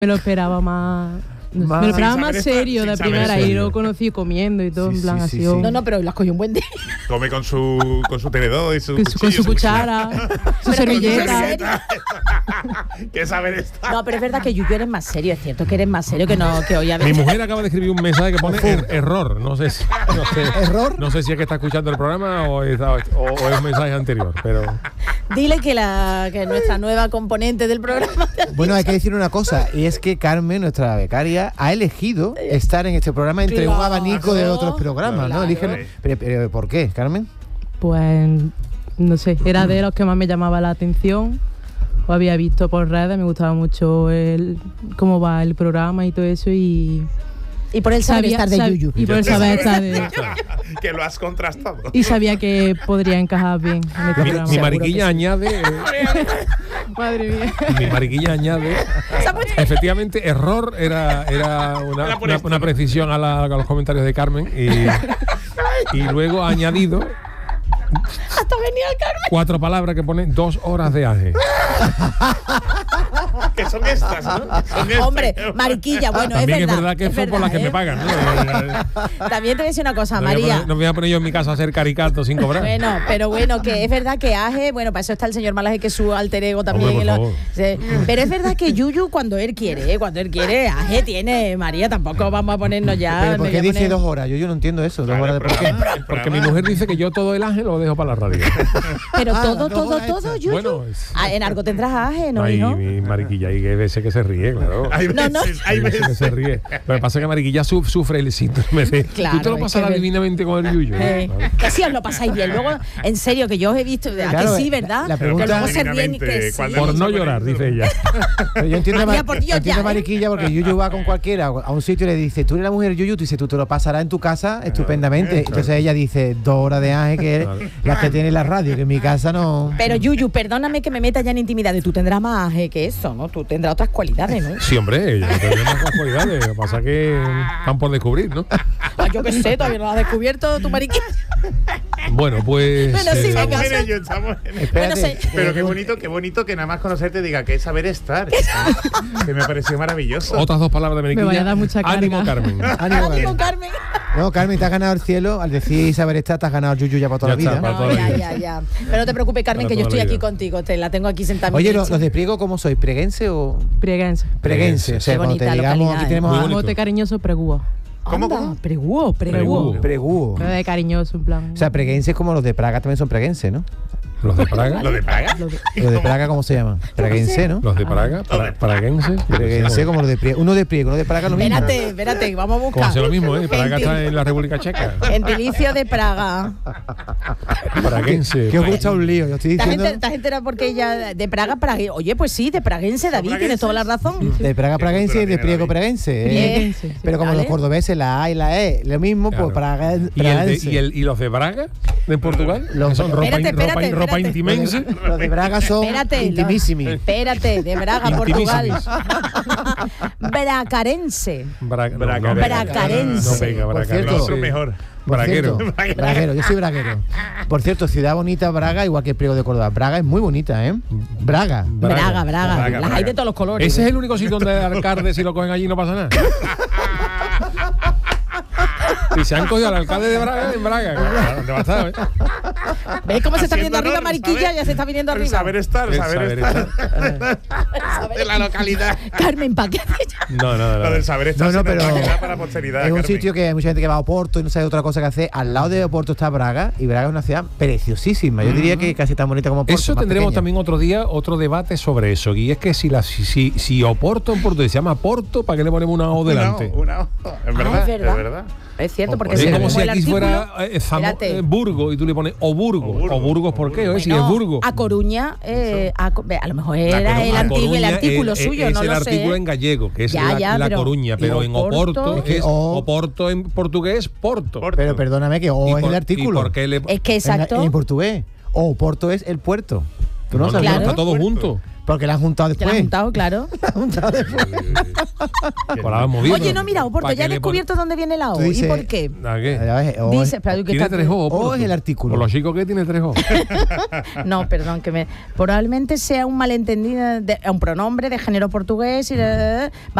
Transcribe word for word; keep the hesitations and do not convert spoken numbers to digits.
Me lo esperaba más... No Más- me lo esperaba sin más saber serio estar- de sin saber primera y serio. lo conocí comiendo y todo, Sí, en plan sí, así. sí, oh. sí. No, no, pero lo has cogido un buen día. Come con su con su tenedor y su Con su, con cuchillo, su cuchara, su Pero servilleta. servilleta. Que saber estar. No, pero es verdad que Yuyu eres más serio, es cierto que eres más serio que no que hoy a Mi veces. mujer acaba de escribir un mensaje que pone er- error. No sé si, no sé, ¿Error? No sé si es que está escuchando el programa o, está- o- o es un mensaje anterior, pero Dile que la que nuestra nueva componente del programa. Bueno, hay que decir una cosa, y es que Carmen, nuestra becaria, ha elegido estar en este programa entre un Claro. abanico de otros programas, ¿no? Claro. Eligen, pero, pero ¿por qué, Carmen? Pues, no sé, era de los que más me llamaba la atención. Lo había visto por redes, me gustaba mucho el cómo va el programa y todo eso. Y Y por el saber sabía- estar de sab- Yuyu. Y por el saber estar de... Que lo has contrastado. Y sabía que podría encajar bien en este mi, programa. mi mariquilla añade, eh, Madre mía. mi mariquilla añade, efectivamente, error era, era una, Era por una- esto, una ¿no? precisión a, la- a los comentarios de Carmen y, y luego ha añadido Hasta venía el Carmen. cuatro palabras que ponen dos horas de aje. Que son estas, ¿no? Que son estas. Hombre, mariquilla, bueno, También es verdad. es verdad que es son por las que verdad, me ¿eh? pagan, ¿no? También te voy a decir una cosa, No me voy a María. poner- no me voy a poner yo en mi casa a hacer caricatos sin cobrar. Bueno, pero bueno, que es verdad que Aje, bueno, para eso está el señor Malaje, que es su alter ego también. Hombre, por y lo- favor. sí. Pero es verdad que Yuyu, cuando él quiere, ¿eh? cuando él quiere, Aje tiene, María, tampoco vamos a ponernos ya. ¿Pero por me qué voy a dice poner- dos horas? Yo, yo no entiendo eso, dos Claro, horas de por qué. el programa- Porque mi mujer dice que yo todo el ángel lo dejo para la radio. Pero Ah, todo, las dos todo, horas todo, extra. Yuyu. Bueno, es- Ah, en algo tendrás Aje, ¿no, Ay, hijo? mi mariquilla, hay veces que se ríe, claro. Hay No, no. veces, hay Hay veces que veces. se ríe. Lo que pasa es que mariquilla su- sufre el síndrome de. Claro, Tú te lo es pasarás que- divinamente con el yuyo. Eh, Claro. que sí os lo pasáis bien. Luego, en serio, que yo os he visto, ¿a Claro, que sí, la- verdad? la pregunta- que luego se ríen y Divinamente, que sí. cuando Por hemos no aprendido. llorar, dice ella. Pero yo entiendo, a María, Mar- por Dios, entiendo ya, a ¿eh? Mariquilla porque Yuyu va con cualquiera a un sitio y le dice, tú eres la mujer Yuyu, tú dices, tú te lo pasarás en tu casa estupendamente. Entonces ella dice, dos horas de ángel que es Claro. las que tiene la radio, que en mi casa no... Pero Yuyu, perdóname que me meta ya en intimidades. Tú tendrás más Aje que eso, ¿no? Tú tendrás otras cualidades, ¿no? Sí, hombre, ella tiene más cualidades. Lo que pasa es que están por descubrir, ¿no? Ah, yo qué sé, todavía no lo has descubierto tu mariquilla. Bueno, pues. Bueno, sí, eh, venga. Estamos en ello, estamos en ello. Espérate, Bueno, sí. Pero qué bonito, qué bonito que nada más conocerte diga que es saber estar. Que me pareció maravilloso. Otras dos palabras de mariquilla. Me vaya a dar mucha Ánimo, carga. Carmen. ánimo, Ánimo, Carmen. Carmen. No, Carmen, te has ganado el cielo. Al decir saber estar, te has ganado el Yuyu ya para toda Ya la está, vida. para toda No, la ya, vida. ya, ya. Pero no te preocupes, Carmen, Para que yo toda estoy la aquí vida. contigo. Te la tengo aquí sentada. en mi Oye, ¿los, leche. los de Priego cómo sois? ¿Preguense o...? Prieguense. Preguense. O sea, Qué cuando te bonita digamos, localidad, aquí ¿eh? tenemos Muy a... bonito. Mote cariñoso, pregúo. ¿Cómo, Anda, cómo? Preguó, preguó. Preguó. Preguo. Pero de cariñoso, en plan. O sea, preguense como los de Praga también son preguenses, ¿no? Los de Praga. ¿Lo de Praga? Lo de- Los de Praga, ¿cómo se llaman? Praguense, ¿no? Los de Praga. Pra- Praguense. Preguense como los de Priego. Uno de Priego, uno de Praga lo mismo. Espérate, espérate, vamos a Como buscar. hace lo mismo, ¿eh? Praga Gentil- está en la República Checa. Gentilicio de Praga. Praguense. Que os gusta un lío, yo estoy ¿Estás diciendo... enter- estás entera porque ella de Praga, Praga? Oye, pues sí, de praguense, David, tienes toda la razón. De Praga praguense y de Priego praguense. ¿eh? Prieguense. Pero como Vale. los cordobeses, la A y la E, lo mismo, Claro. pues Praga, ¿Y, el de- praguense. y, el- y los de Braga, de Portugal? Los- Que son ropa, Espérate, in- ropa, espérate, in- ropa espérate. intimense. Los de Braga son Espérate, intimissimi. Espérate, de Braga, Portugal. Intimísimis. Bracarense. Braga, no, Braga- no pega. Bracarense. No pega, Por Braga. cierto. no sé. Otro mejor. Por Braguero. cierto, braguero, yo soy braguero. Por cierto, ciudad bonita, Braga, igual que el Priego de Córdoba. Braga es muy bonita, ¿eh? Braga. Braga, Braga. Braga, Las hay Braga. de todos los colores. Ese es el único sitio donde el alcalde, si lo cogen allí, no pasa nada. Y se han cogido al alcalde de Braga en Braga. Claro, devastado, ¿eh? ¿Ves cómo se está viniendo Haciendo arriba honor, Mariquilla? saber- Ya se está viniendo El arriba. saber estar, El saber, saber estar. De la localidad. Carmen, ¿para qué? No, no, Lo no. del saber estar No, no, se nos pero va a quedar para la posteridad. Es un Carmen. sitio que hay mucha gente que va a Oporto y no sabe otra cosa que hacer. Al lado de Oporto está Braga y Braga es una ciudad preciosísima. Yo diría que casi tan bonita como Oporto. Eso más tendremos pequeña. también otro día, otro debate sobre eso. Y es que si la si, si, si Oporto en portugués se llama Porto, ¿para qué le ponemos una O delante? Una O, una O. Es verdad, es verdad. es verdad. Es cierto, porque Es se como como si el aquí artículo. fuera eh, Zamo- Espérate. eh, Burgo y tú le pones Oburgo. Oburgo. Oburgos, ¿por qué? Oye, si es Bueno, Burgo. A Coruña, eh, a, Co- a lo mejor La era Coruña- el, La anti- el Coruña artículo es- suyo, es no el lo artículo sé. en gallego, que es Ya, la, ya, la pero- Coruña, y pero en Oporto- Oporto Es que es O- Oporto en portugués, Porto. Porto. Pero perdóname que O ¿Y es por- el artículo. ¿Y por qué le Es que En, exacto. en portugués. O Porto es el puerto. ¿Tú no, No, no, sabías? Claro. está todo junto. Porque la han juntado Que la después. han juntado, claro. La han juntado después. Por la movido. Oye, no, mira, Oporto, ¿Para ya he qué le descubierto dónde viene la O. Tú ¿Y dices- por qué? pone- ¿A qué? A ver, o Dice, es- espera, que Tiene está- tres O. O Oporto. es el artículo. Por los chicos que tiene tres O. No, perdón, que me. Probablemente sea un malentendido, de, un pronombre de género portugués y de-